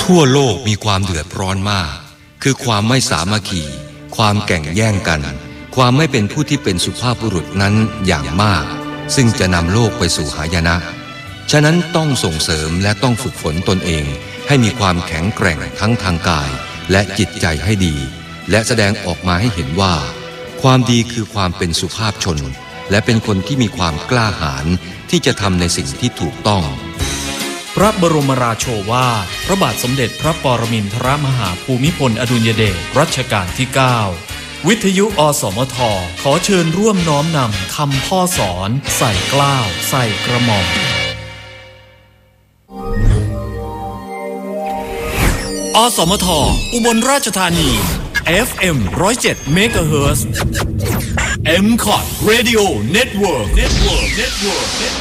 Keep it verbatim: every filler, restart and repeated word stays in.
ทั่วโลกมีความเดือดร้อนมากคือความไม่สามัคคีความแข่งแย่งกันความไม่เป็นผู้ที่เป็นสุภาพบุรุษนั้นอย่างมากซึ่งจะนำโลกไปสู่หายนะฉะนั้นต้องส่งเสริมและต้องฝึกฝนตนเองให้มีความแข็งแกร่งทั้งทางกายและจิตใจให้ดีและแสดงออกมาให้เห็นว่าความดีคือความเป็นสุภาพชนและเป็นคนที่มีความกล้าหาญที่จะทำในสิ่งที่ถูกต้องพระบรมราโชวาทพระบาทสมเด็จพระปรมินทรมหาภูมิพลอดุลยเดชรัชกาลที่เก้าวิทยุอสมทขอเชิญร่วมน้อมนำคำพ่อสอนใส่เกล้าใส่กระหม่อมอสมทอุบลราชธานี เอฟ เอ็ม หนึ่งร้อยเจ็ด เมกะเฮิรตซ์ เอ็ม คอท Radio Network Network Network